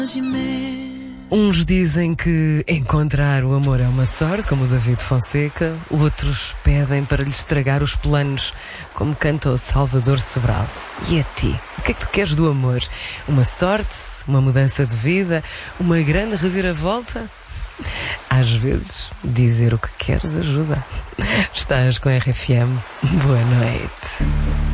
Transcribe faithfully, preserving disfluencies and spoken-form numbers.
Uns dizem que encontrar o amor é uma sorte, como o David Fonseca. Outros pedem para lhe estragar os planos, como canta o Salvador Sobral. E a ti? O que é que tu queres do amor? Uma sorte? Uma mudança de vida? Uma grande reviravolta? Às vezes, dizer o que queres ajuda. Estás com a R F M. Boa noite.